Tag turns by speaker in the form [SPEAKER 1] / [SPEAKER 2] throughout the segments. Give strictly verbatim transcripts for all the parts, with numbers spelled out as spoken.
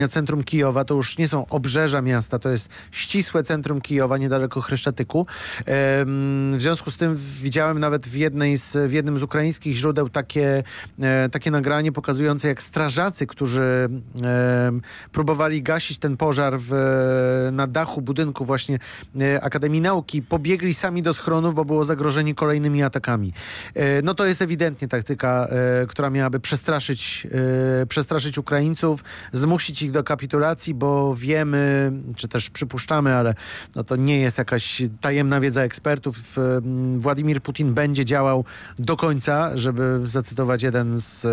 [SPEAKER 1] centrum Kijowa, to już nie są obrzeża miasta, to jest ścisłe centrum Kijowa, niedaleko Chreszczatyku. W związku z tym widziałem nawet w, jednej z, w jednym z ukraińskich źródeł takie, takie nagranie pokazujące, jak strażacy, którzy próbowali gasić ten pożar w, na dachu budynku właśnie Akademii Nauki, pobiegli sami do schronów, bo było zagrożenie kolejnymi atakami. No to jest ewidentnie taktyka, która miałaby przestraszyć, przestraszyć Ukraińców, zmusić ich do kapitulacji, bo wiemy, czy też przypuszczamy, ale no to nie jest jakaś tajemna wiedza ekspertów. Władimir Putin będzie działał do końca, żeby zacytować jeden z,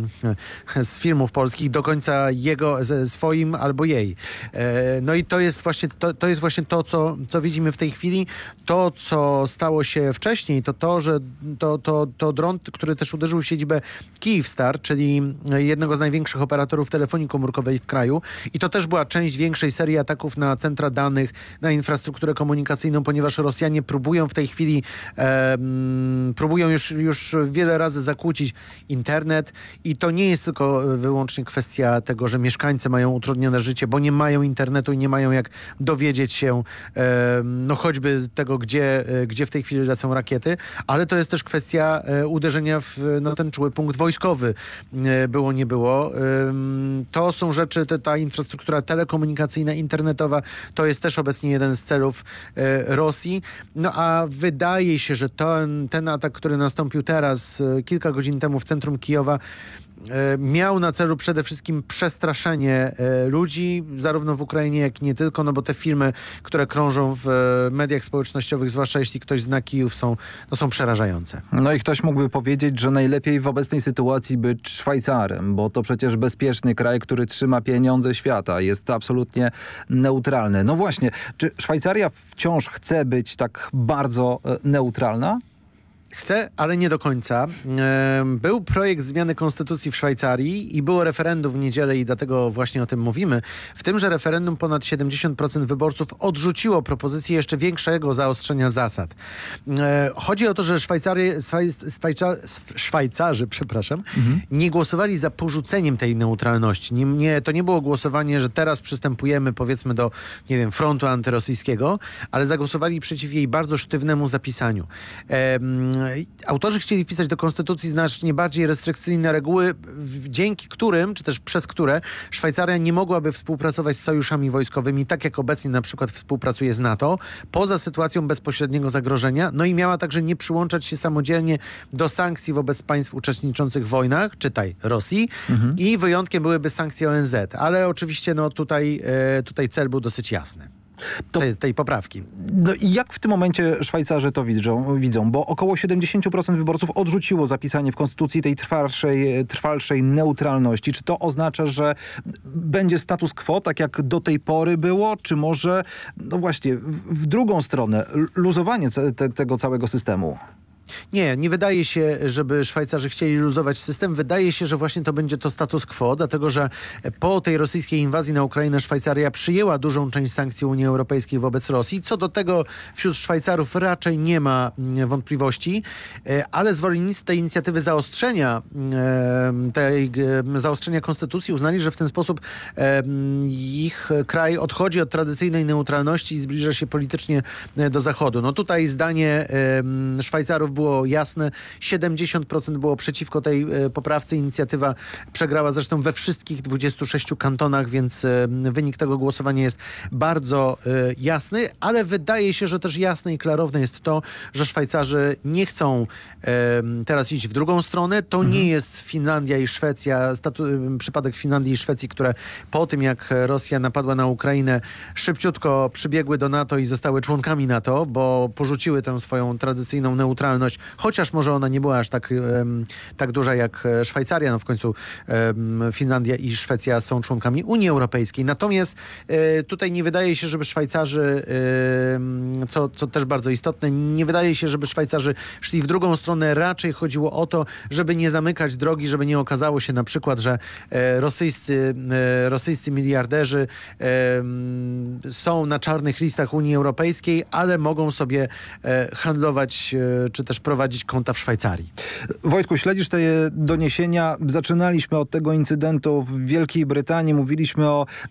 [SPEAKER 1] z filmów polskich, do końca jego, swoim albo jej. No i to jest właśnie to, to, jest właśnie to co, co widzimy w tej chwili. To, co stało się wcześniej, to to, że to, to, to dron, który też uderzył w siedzibę Kyivstar, czyli jednego z największych operatorów telefonii komórkowej w kraju. I to też była część większej serii ataków na centra danych, na infrastrukturę komunikacyjną, ponieważ Rosjanie próbują w tej chwili, e, próbują już, już wiele razy zakłócić internet i to nie jest tylko wyłącznie kwestia tego, że mieszkańcy mają utrudnione życie, bo nie mają internetu i nie mają jak dowiedzieć się e, no choćby tego, gdzie, gdzie w tej chwili lecą rakiety, ale to jest też kwestia e, uderzenia w no, ten czuły punkt wojskowy. E, było, nie było. E, to są rzeczy, te, ta infrastruktura telekomunikacyjna, internetowa, to jest też obecnie jeden z celów e, Rosji. No a wydaje się, że ten, ten atak, który nastąpił teraz, e, kilka godzin temu w centrum Kijowa, miał na celu przede wszystkim przestraszenie ludzi, zarówno w Ukrainie, jak i nie tylko, no bo te filmy, które krążą w mediach społecznościowych, zwłaszcza jeśli ktoś zna Kijów, są, no są przerażające.
[SPEAKER 2] No i ktoś mógłby powiedzieć, że najlepiej w obecnej sytuacji być Szwajcarem, bo to przecież bezpieczny kraj, który trzyma pieniądze świata, jest absolutnie neutralny. No właśnie, czy Szwajcaria wciąż chce być tak bardzo neutralna?
[SPEAKER 1] Chce, ale nie do końca. Był projekt zmiany konstytucji w Szwajcarii i było referendum w niedzielę i dlatego właśnie o tym mówimy. W tymże referendum ponad siedemdziesiąt procent wyborców odrzuciło propozycję jeszcze większego zaostrzenia zasad. Chodzi o to, że Szwajcary, Szwajca, Szwajcarzy przepraszam, mhm. nie głosowali za porzuceniem tej neutralności. Nie, nie, to nie było głosowanie, że teraz przystępujemy powiedzmy do, nie wiem, frontu antyrosyjskiego, ale zagłosowali przeciw jej bardzo sztywnemu zapisaniu. Autorzy chcieli wpisać do konstytucji znacznie bardziej restrykcyjne reguły, dzięki którym, czy też przez które Szwajcaria nie mogłaby współpracować z sojuszami wojskowymi, tak jak obecnie na przykład współpracuje z NATO, poza sytuacją bezpośredniego zagrożenia, no i miała także nie przyłączać się samodzielnie do sankcji wobec państw uczestniczących w wojnach, czytaj Rosji, mhm. i wyjątkiem byłyby sankcje O N Z. Ale oczywiście no tutaj, e, tutaj cel był dosyć jasny. To, tej poprawki.
[SPEAKER 2] No i jak w tym momencie Szwajcarzy to widzą, widzą? Bo około siedemdziesiąt procent wyborców odrzuciło zapisanie w konstytucji tej trwalszej, trwalszej neutralności. Czy to oznacza, że będzie status quo, tak jak do tej pory było? Czy może, no właśnie, w drugą stronę, luzowanie te, tego całego systemu?
[SPEAKER 1] Nie, nie wydaje się, żeby Szwajcarzy chcieli luzować system. Wydaje się, że właśnie to będzie to status quo, dlatego że po tej rosyjskiej inwazji na Ukrainę Szwajcaria przyjęła dużą część sankcji Unii Europejskiej wobec Rosji. Co do tego wśród Szwajcarów raczej nie ma wątpliwości, ale zwolennicy tej inicjatywy zaostrzenia, tej zaostrzenia konstytucji uznali, że w ten sposób ich kraj odchodzi od tradycyjnej neutralności i zbliża się politycznie do Zachodu. No tutaj zdanie Szwajcarów było jasne. siedemdziesiąt procent było przeciwko tej poprawce. Inicjatywa przegrała zresztą we wszystkich dwudziestu sześciu kantonach, więc wynik tego głosowania jest bardzo jasny, ale wydaje się, że też jasne i klarowne jest to, że Szwajcarzy nie chcą teraz iść w drugą stronę. To mhm. nie jest Finlandia i Szwecja, statu- przypadek Finlandii i Szwecji, które po tym, jak Rosja napadła na Ukrainę, szybciutko przybiegły do NATO i zostały członkami NATO, bo porzuciły tę swoją tradycyjną neutralność, chociaż może ona nie była aż tak, um, tak duża jak Szwajcaria. No w końcu um, Finlandia i Szwecja są członkami Unii Europejskiej. Natomiast e, tutaj nie wydaje się, żeby Szwajcarzy, e, co, co też bardzo istotne, nie wydaje się, żeby Szwajcarzy szli w drugą stronę. Raczej chodziło o to, żeby nie zamykać drogi, żeby nie okazało się na przykład, że e, rosyjscy, e, rosyjscy miliarderzy e, są na czarnych listach Unii Europejskiej, ale mogą sobie e, handlować, e, czy też prowadzić konta w Szwajcarii.
[SPEAKER 2] Wojtku, śledzisz te doniesienia. Zaczynaliśmy od tego incydentu w Wielkiej Brytanii. Mówiliśmy o